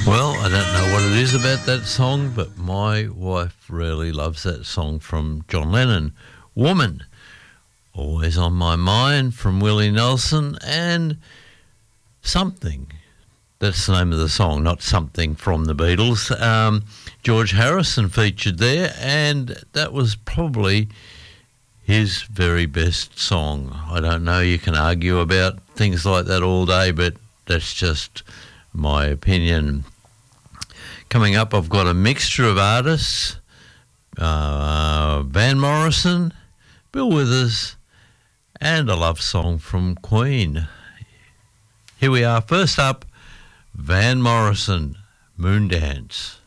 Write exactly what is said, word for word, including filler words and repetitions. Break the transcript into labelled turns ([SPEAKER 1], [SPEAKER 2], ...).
[SPEAKER 1] Well, I don't know what it is about that song, but my wife really loves that song from John Lennon, Woman. Always on My Mind from Willie Nelson, and Something. That's the name of the song, not Something from the Beatles. Um, George Harrison featured there, and that was probably his very best song. I don't know, you can argue about things like that all day, but that's just my opinion. Coming up, I've got a mixture of artists, uh, Van Morrison, Bill Withers, and a love song from Queen. Here we are. First up, Van Morrison, Moondance.